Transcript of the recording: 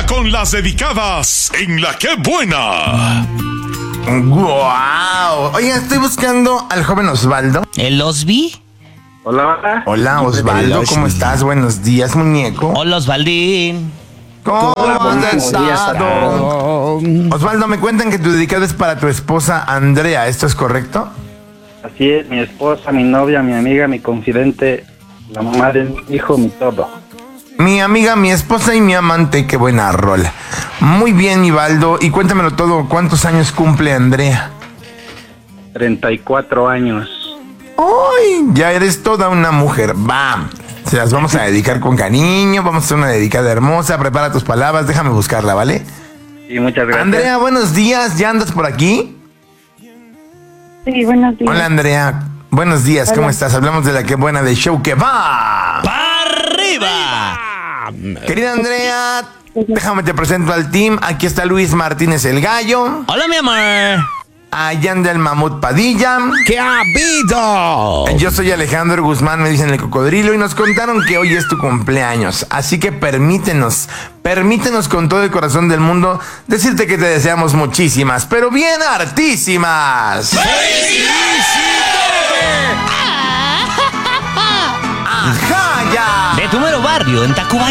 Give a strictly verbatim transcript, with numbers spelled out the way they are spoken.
con las dedicadas en La Qué Buena. ¡Guau! Oiga, estoy buscando al joven Osvaldo. ¿El Osby? Hola, hola. Hola, Osvaldo, ¿cómo estás? Buenos días, muñeco. Hola, Osvaldín. ¿Cómo has buenos días a estado? Osvaldo, me cuentan que tu dedicado es para tu esposa Andrea, ¿esto es correcto? Así es, mi esposa, mi novia, mi amiga, mi confidente, la mamá de mi hijo, mi todo. Mi amiga, mi esposa y mi amante, qué buena rola. Muy bien, mi Baldo, y cuéntamelo todo, ¿cuántos años cumple Andrea? treinta y cuatro años. ¡Ay! Ya eres toda una mujer, ¡bam! Se las vamos a dedicar con cariño, vamos a hacer una dedicada hermosa, prepara tus palabras, déjame buscarla, ¿vale? Y muchas gracias. Andrea, buenos días, ¿ya andas por aquí? Sí, buenos días. Hola, Andrea, buenos días, ¿cómo Hola. estás? Hablamos de La Qué Buena, del show que va. ¡Para arriba! Querida Andrea, déjame te presento al team. Aquí está Luis Martínez el Gallo. Hola, mi amor. Allá anda el Mamut Padilla. ¿Qué ha habido? Yo soy Alejandro Guzmán, me dicen el cocodrilo, y nos contaron que hoy es tu cumpleaños. Así que permítenos, permítenos con todo el corazón del mundo decirte que te deseamos muchísimas, pero bien hartísimas. ¡Ajá, ya! De tu mero barrio, en Tacubaya.